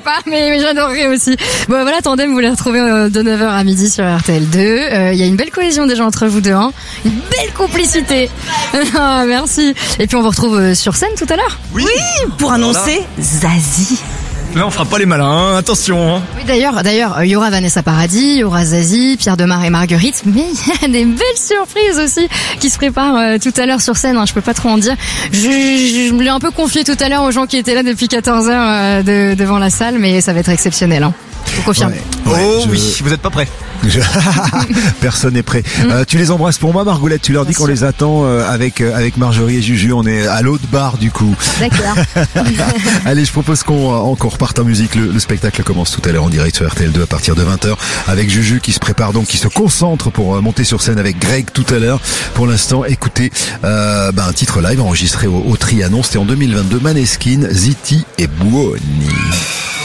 pas, mais j'adorerais aussi. Bon, voilà, Tandem, vous les retrouvez de 9h à midi sur RTL2. Il y a une belle cohésion déjà entre vous deux, hein. Une belle complicité. Ah, merci. Et puis on vous retrouve sur scène tout à l'heure. Oui, pour annoncer Zazie. Là, on fera pas les malins, hein. Attention. Hein. Oui, d'ailleurs, il y aura Vanessa Paradis, il y aura Zazie, Pierre Demar et Marguerite, mais il y a des belles surprises aussi qui se préparent tout à l'heure sur scène, hein, je peux pas trop en dire. Je me l'ai un peu confié tout à l'heure aux gens qui étaient là depuis 14h devant la salle, mais ça va être exceptionnel, hein. Je vous confirme. Oui, vous êtes pas prêts. Personne n'est prêt. Tu les embrasses pour moi, Margoulette. Tu leur dis qu'on les attend avec Marjorie et Juju. On est à l'autre bar du coup. D'accord. Allez, je propose qu'on reparte en musique. Le spectacle commence tout à l'heure en direct sur RTL2 à partir de 20h avec Juju qui se prépare donc, qui se concentre pour monter sur scène avec Greg tout à l'heure. Pour l'instant, écoutez un titre live enregistré au Trianon. C'était en 2022. Maneskin, Ziti et Buoni.